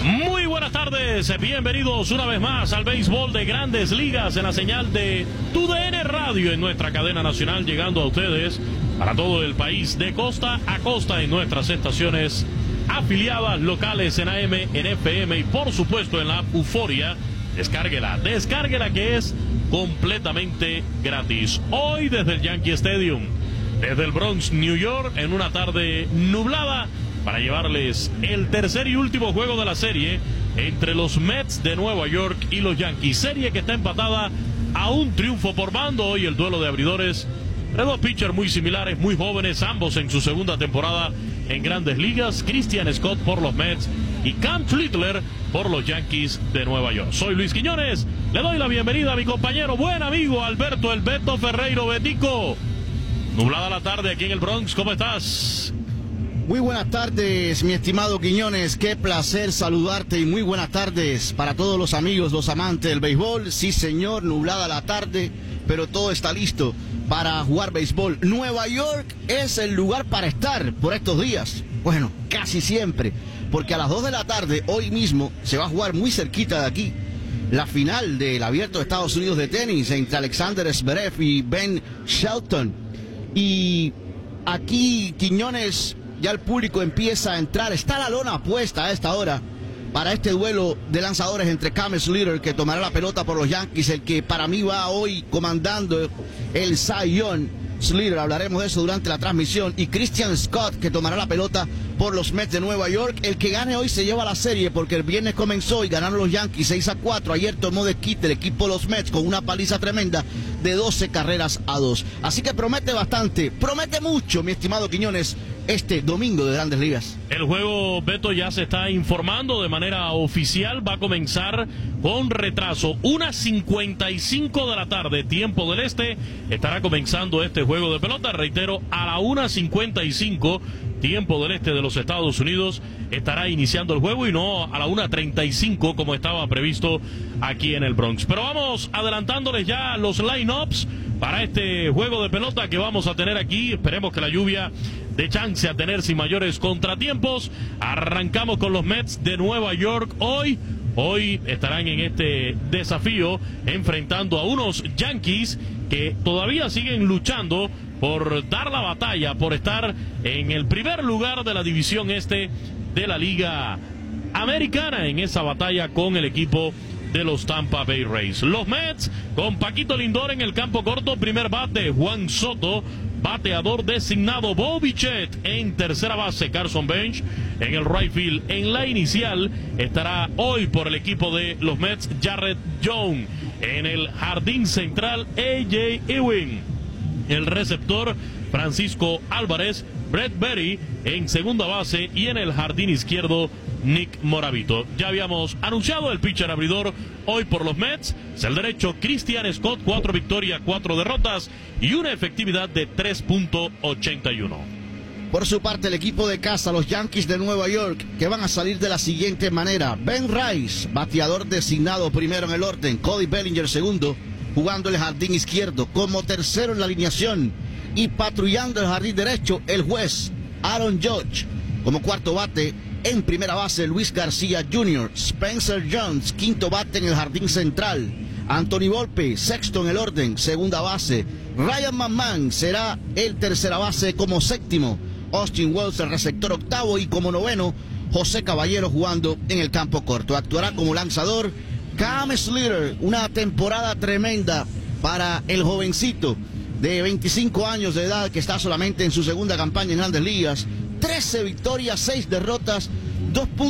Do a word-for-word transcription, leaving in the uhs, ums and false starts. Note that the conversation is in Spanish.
Muy buenas tardes, bienvenidos una vez más al béisbol de Grandes Ligas en la señal de Tu D N Radio en nuestra cadena nacional, llegando a ustedes para todo el país de costa a costa en nuestras estaciones afiliadas locales en A M, en F M y por supuesto en la app Euforia. Descárguela, descárguela que es completamente gratis. Hoy desde el Yankee Stadium, desde el Bronx, New York, en una tarde nublada, para llevarles el tercer y último juego de la serie entre los Mets de Nueva York y los Yankees. Serie que está empatada a un triunfo por bando. Hoy el duelo de abridores de dos pitchers muy similares, muy jóvenes, ambos en su segunda temporada en Grandes Ligas. Christian Scott por los Mets y Cam Littler por los Yankees de Nueva York. Soy Luis Quiñones, le doy la bienvenida a mi compañero, buen amigo Alberto El Beto Ferreiro. Betico, nublada la tarde aquí en el Bronx, ¿cómo estás? Muy buenas tardes, mi estimado Quiñones, qué placer saludarte y muy buenas tardes para todos los amigos, los amantes del béisbol. Sí señor, nublada la tarde, pero todo está listo para jugar béisbol. Nueva York es el lugar para estar por estos días, bueno, casi siempre, porque a las dos de la tarde, hoy mismo, se va a jugar muy cerquita de aquí la final del Abierto de Estados Unidos de tenis entre Alexander Zverev y Ben Shelton. Y aquí, Quiñones, ya el público empieza a entrar. Está la lona puesta a esta hora para este duelo de lanzadores entre Cam Littler, que tomará la pelota por los Yankees, el que para mí va hoy comandando el Cy Young. Littler, hablaremos de eso durante la transmisión, y Christian Scott, que tomará la pelota por los Mets de Nueva York. El que gane hoy se lleva la serie, porque el viernes comenzó y ganaron los Yankees seis a cuatro. Ayer tomó de quite el equipo de los Mets con una paliza tremenda de doce carreras a dos. Así que promete bastante, promete mucho, mi estimado Quiñones, este domingo de Grandes Ligas. El juego, Beto, ya se está informando de manera oficial. Va a comenzar con retraso. una cincuenta y cinco de la tarde, tiempo del este. Estará comenzando este juego de pelota. Reitero, a la una cincuenta y cinco, tiempo del este de los Estados Unidos, estará iniciando el juego y no a la una treinta y cinco como estaba previsto aquí en el Bronx. Pero vamos adelantándoles ya los line-ups para este juego de pelota que vamos a tener aquí. Esperemos que la lluvia dé chance a tener sin mayores contratiempos. Arrancamos con los Mets de Nueva York hoy. Hoy estarán en este desafío enfrentando a unos Yankees que todavía siguen luchando por dar la batalla, por estar en el primer lugar de la división este de la Liga Americana, en esa batalla con el equipo de los Tampa Bay Rays. Los Mets con Paquito Lindor en el campo corto, primer bate Juan Soto, bateador designado Bo Bichette en tercera base, Carson Bench en el right field. En la inicial estará hoy por el equipo de los Mets Jarrett Jones, en el jardín central A J Ewing, el receptor Francisco Álvarez, Brett Berry en segunda base y en el jardín izquierdo Nick Moravito. Ya habíamos anunciado el pitcher abridor hoy por los Mets, es el derecho Christian Scott, cuatro victorias, cuatro derrotas y una efectividad de tres punto ochenta y uno. Por su parte, el equipo de casa, los Yankees de Nueva York, que van a salir de la siguiente manera: Ben Rice, bateador designado primero en el orden, Cody Bellinger segundo, jugando el jardín izquierdo, como tercero en la alineación y patrullando el jardín derecho, el juez Aaron Judge. Como cuarto bate en primera base, Luis García junior Spencer Jones, quinto bate en el jardín central, Anthony Volpe, sexto en el orden, segunda base, Ryan McMahon será el tercera base como séptimo, Austin Wells el receptor octavo, y como noveno, José Caballero jugando en el campo corto. Actuará como lanzador Cam Littler. Una temporada tremenda para el jovencito de veinticinco años de edad, que está solamente en su segunda campaña en Grandes Ligas. trece victorias, seis derrotas, dos puntos.